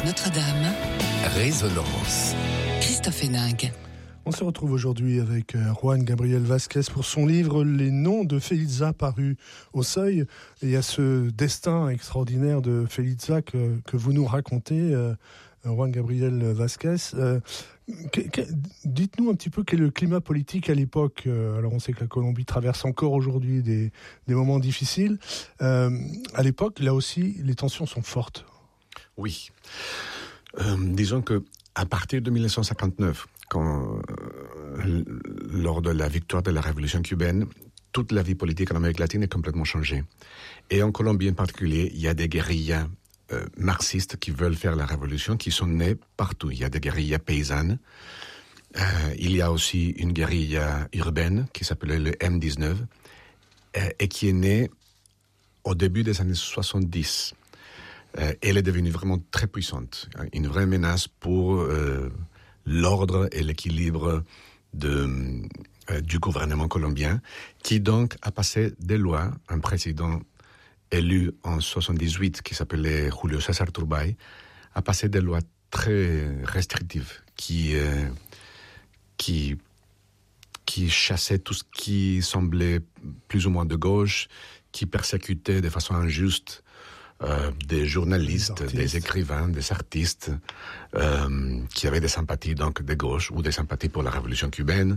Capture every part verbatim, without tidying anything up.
Notre-Dame. Résonance. Christophe Héninck. On se retrouve aujourd'hui avec Juan Gabriel Vázquez pour son livre « Les noms de Felisa » paru au Seuil. Et il y a ce destin extraordinaire de Felisa que, que vous nous racontez, euh, Juan Gabriel Vázquez. Euh, que, que, dites-nous un petit peu quel est le climat politique à l'époque. Euh, alors on sait que la Colombie traverse encore aujourd'hui des, des moments difficiles. Euh, à l'époque, là aussi, les tensions sont fortes. Oui. Euh, disons que à partir de dix-neuf cent cinquante-neuf, quand, euh, lors de la victoire de la révolution cubaine, toute la vie politique en Amérique latine est complètement changée. Et en Colombie en particulier, il y a des guérillas euh, marxistes qui veulent faire la révolution, qui sont nées partout. Il y a des guérillas paysannes. Euh, il y a aussi une guérilla urbaine qui s'appelait le M dix-neuf euh, et qui est née au début des années soixante-dix. Euh, elle est devenue vraiment très puissante, une vraie menace pour euh, l'ordre et l'équilibre de, euh, du gouvernement colombien, qui donc a passé des lois. Un président élu en soixante-dix-huit, qui s'appelait Julio César Turbay, a passé des lois très restrictives qui, euh, qui, qui chassaient tout ce qui semblait plus ou moins de gauche, qui persécutait de façon injuste Euh, des journalistes, des, des écrivains, des artistes euh, qui avaient des sympathies donc de gauche ou des sympathies pour la révolution cubaine.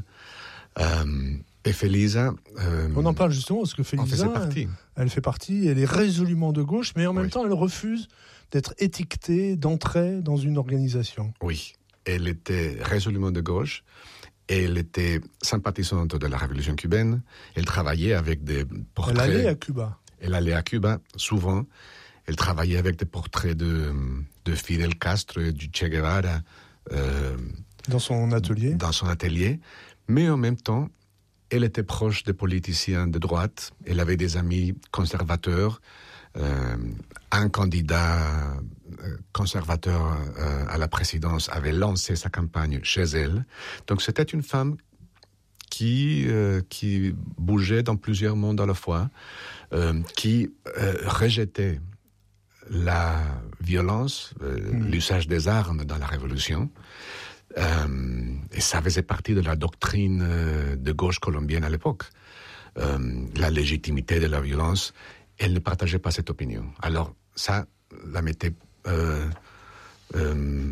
Euh, et Felisa... Euh, On en parle justement parce que Felisa, elle, elle fait partie, elle est résolument de gauche, mais en même oui. temps elle refuse d'être étiquetée d'entrée dans une organisation. Oui, elle était résolument de gauche. Et elle était sympathisante de la révolution cubaine. Elle travaillait avec des portraits... Elle allait à Cuba. Elle allait à Cuba, souvent. Elle travaillait avec des portraits de, de Fidel Castro et du Che Guevara. Euh, dans son atelier. Dans son atelier. Mais en même temps, elle était proche des politiciens de droite. Elle avait des amis conservateurs. Euh, un candidat conservateur euh, à la présidence avait lancé sa campagne chez elle. Donc c'était une femme qui, euh, qui bougeait dans plusieurs mondes à la fois, euh, qui euh, rejetait la violence, euh, mmh. l'usage des armes dans la Révolution. Euh, et ça faisait partie de la doctrine euh, de gauche colombienne à l'époque. Euh, la légitimité de la violence, elle ne partageait pas cette opinion. Alors ça la mettait... Euh, euh,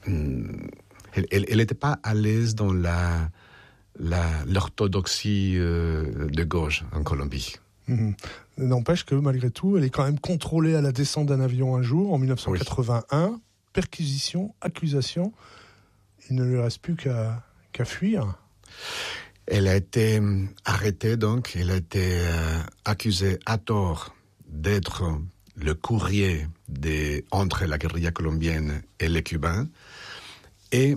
elle n'était pas à l'aise dans la... La, l'orthodoxie euh, de gauche en Colombie. Mmh. N'empêche que malgré tout, elle est quand même contrôlée à la descente d'un avion un jour, en dix-neuf cent quatre-vingt-un. Oui. Perquisition, accusation. Il ne lui reste plus qu'à, qu'à fuir. Elle a été arrêtée donc, elle a été euh, accusée à tort d'être le courrier des, entre la guérilla colombienne et les Cubains. Et...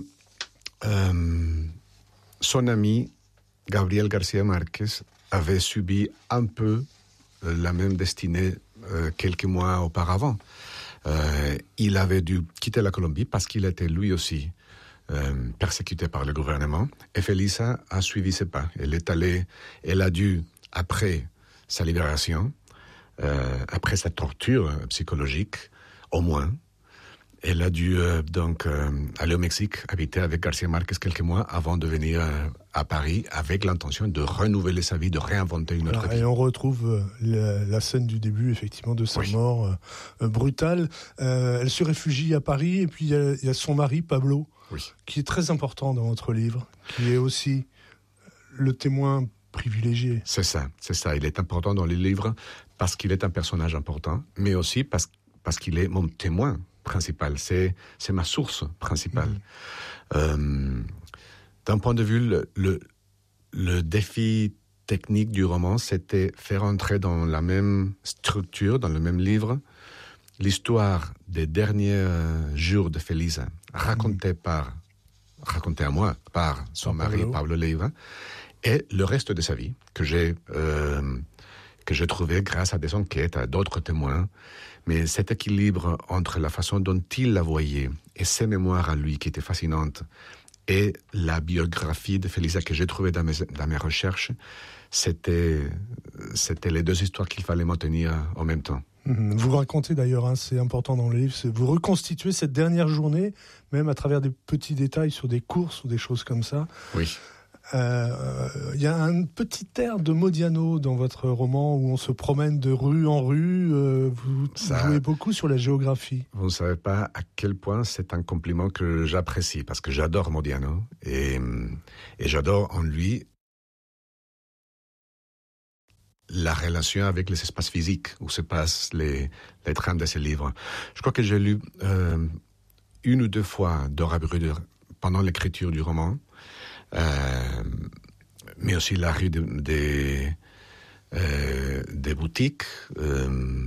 Euh, son ami, Gabriel García Márquez, avait subi un peu euh, la même destinée euh, quelques mois auparavant. Euh, il avait dû quitter la Colombie parce qu'il était lui aussi euh, persécuté par le gouvernement. Et Felisa a suivi ses pas. Elle est allée, elle a dû, après sa libération, euh, après sa torture psychologique, au moins, elle a dû euh, donc euh, aller au Mexique, habiter avec García Márquez quelques mois avant de venir euh, à Paris avec l'intention de renouveler sa vie, de réinventer une autre Alors, vie. Et on retrouve euh, la, la scène du début, effectivement, de sa oui. mort euh, euh, brutale. Euh, elle se réfugie à Paris et puis il y, y a son mari, Pablo, oui. qui est très important dans votre livre, qui est aussi le témoin privilégié. C'est ça, c'est ça. Il est important dans les livres parce qu'il est un personnage important, mais aussi parce, parce qu'il est mon témoin principal, c'est, c'est ma source principale. Mmh. Euh, d'un point de vue, le, le, le défi technique du roman, c'était faire entrer dans la même structure, dans le même livre, l'histoire des derniers jours de Felisa, racontée mmh. par, racontée à moi, par son par mari, Pablo. Pablo Leiva, et le reste de sa vie, que j'ai, euh, que j'ai trouvé grâce à des enquêtes, à d'autres témoins. Mais cet équilibre entre la façon dont il la voyait et ses mémoires à lui, qui étaient fascinantes, et la biographie de Felisa que j'ai trouvée dans mes, dans mes recherches, c'était, c'était les deux histoires qu'il fallait maintenir en même temps. Vous racontez d'ailleurs, hein, c'est important dans le livre, vous reconstituez cette dernière journée, même à travers des petits détails sur des courses ou des choses comme ça. Oui. Il euh, y a un petit air de Modiano dans votre roman où on se promène de rue en rue. Euh, vous ça, jouez beaucoup sur la géographie. Vous ne savez pas à quel point c'est un compliment que j'apprécie, parce que j'adore Modiano et, et j'adore en lui la relation avec les espaces physiques où se passent les, les trames de ces livres. Je crois que j'ai lu euh, une ou deux fois Dora Bruder pendant l'écriture du roman, euh, mais aussi la rue des, des, euh, des boutiques euh,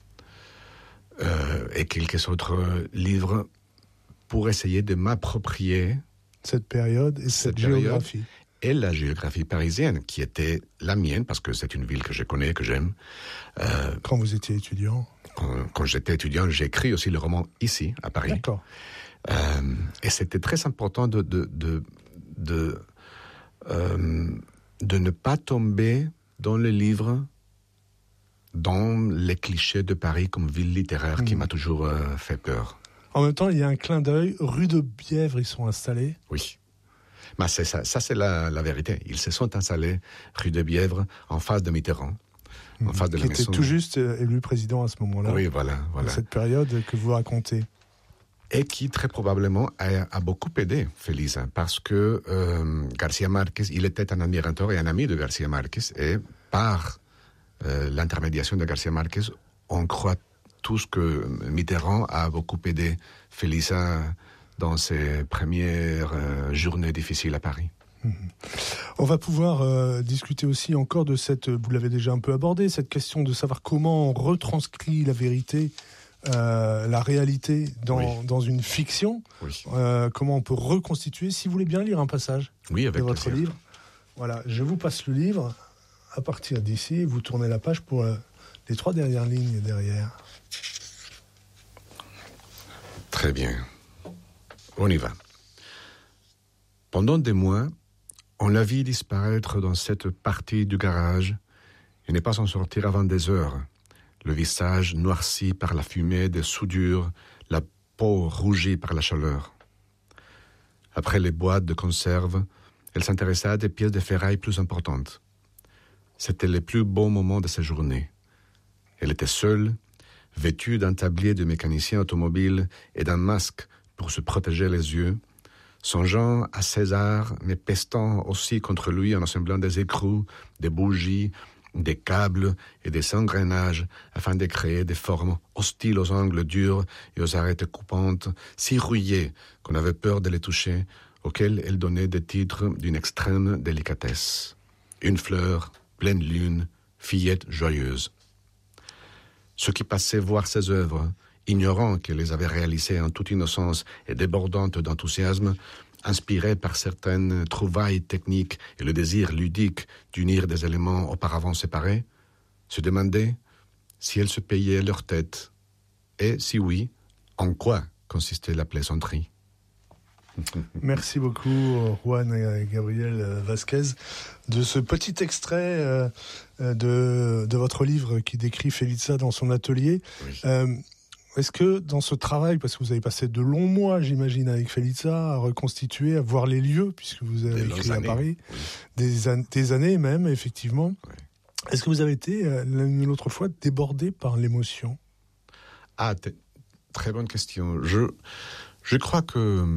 euh, et quelques autres livres pour essayer de m'approprier cette période et cette, cette géographie. Période, et la géographie parisienne, qui était la mienne, parce que c'est une ville que je connais, que j'aime. Euh, quand vous étiez étudiant Quand, quand j'étais étudiant, j'ai écrit aussi le roman ici, à Paris. D'accord. Euh, et c'était très important de, de, de, de, euh, de ne pas tomber dans le livre, dans les clichés de Paris comme ville littéraire, mmh. qui m'a toujours euh, fait peur. En même temps, il y a un clin d'œil. Rue de Bièvre, ils sont installés. Oui. Mais c'est ça, ça c'est la, la vérité. Ils se sont installés rue de Bièvre, en face de Mitterrand. Mmh. En face de qui la était maison... tout juste élu président à ce moment-là. Oui, voilà. voilà. Cette période que vous racontez. Et qui, très probablement, a, a beaucoup aidé Félix, parce que euh, García Márquez, il était un admirateur et un ami de García Márquez, et par euh, l'intermédiation de García Márquez, on croit tous que Mitterrand a beaucoup aidé Félix dans ses premières euh, journées difficiles à Paris. Mmh. On va pouvoir euh, discuter aussi encore de cette, vous l'avez déjà un peu abordé, cette question de savoir comment on retranscrit la vérité, euh, la réalité dans, oui. dans une fiction, oui. euh, comment on peut reconstituer. Si vous voulez bien lire un passage oui, avec de votre plaisir. livre, voilà, je vous passe le livre, à partir d'ici, vous tournez la page pour euh, les trois dernières lignes derrière. Très bien. On y va. Pendant des mois, on l'a vu disparaître dans cette partie du garage et ne pas s'en sortir avant des heures, le visage noirci par la fumée des soudures, la peau rougie par la chaleur. Après les boîtes de conserve, elle s'intéressa à des pièces de ferraille plus importantes. C'était le plus beau moment de sa journée. Elle était seule, vêtue d'un tablier de mécanicien automobile et d'un masque pour se protéger les yeux, songeant à César, mais pestant aussi contre lui en assemblant des écrous, des bougies, des câbles et des engrenages afin de créer des formes hostiles aux angles durs et aux arêtes coupantes, si rouillées qu'on avait peur de les toucher, auxquelles elle donnait des titres d'une extrême délicatesse. Une fleur, pleine lune, fillette joyeuse. Ceux qui passaient voir ses œuvres, ignorant qu'elle les avait réalisées en toute innocence et débordante d'enthousiasme, inspirés par certaines trouvailles techniques et le désir ludique d'unir des éléments auparavant séparés, se demandaient si elles se payaient leur tête et, si oui, en quoi consistait la plaisanterie. Merci beaucoup, Juan et Gabriel Vasquez, de ce petit extrait de, de votre livre qui décrit Félitza dans son atelier. Oui. Euh, Est-ce que dans ce travail, parce que vous avez passé de longs mois, j'imagine, avec Félitza, à reconstituer, à voir les lieux, puisque vous avez des écrit à années. Paris, Oui. des, an- des années même, effectivement, Oui. est-ce que vous avez été, euh, l'une ou l'autre fois, débordé par l'émotion ? Ah, t- très bonne question. Je, je crois que,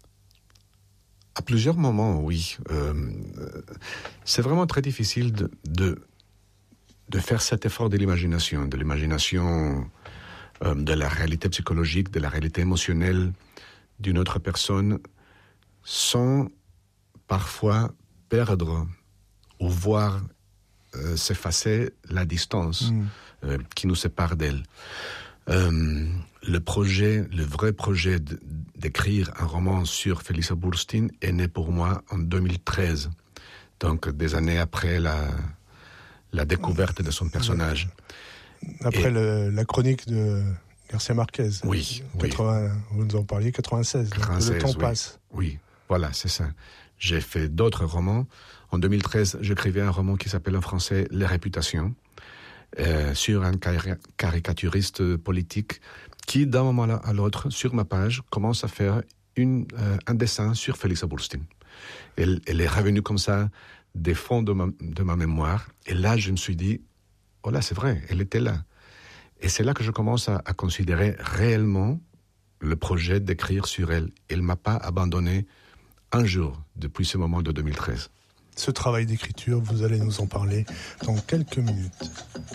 à plusieurs moments, oui. Euh, c'est vraiment très difficile de, de, de faire cet effort de l'imagination, de l'imagination... Euh, de la réalité psychologique, de la réalité émotionnelle d'une autre personne, sans parfois perdre ou voir euh, s'effacer la distance mmh. euh, qui nous sépare d'elle. Euh, le projet, le vrai projet de, d'écrire un roman sur Félix Bursztyn est né pour moi en deux mille treize, donc des années après la, la découverte de son personnage. Après Et, le, la chronique de García Márquez. Oui, quatre-vingts, oui. Vous nous en parliez, quatre-vingt-seize. quatre-vingt-seize, le temps oui, passe. Oui, voilà, c'est ça. J'ai fait d'autres romans. En deux mille treize, j'écrivais un roman qui s'appelle en français « Les réputations ». euh, sur un cari- caricaturiste politique qui, d'un moment à l'autre, sur ma page, commence à faire une, euh, un dessin sur Félix Aburstein. Elle, elle est revenue comme ça des fonds de ma, de ma mémoire. Et là, je me suis dit, oh là, c'est vrai, elle était là. Et c'est là que je commence à, à considérer réellement le projet d'écrire sur elle. Elle ne m'a pas abandonné un jour depuis ce moment de deux mille treize. Ce travail d'écriture, vous allez nous en parler dans quelques minutes.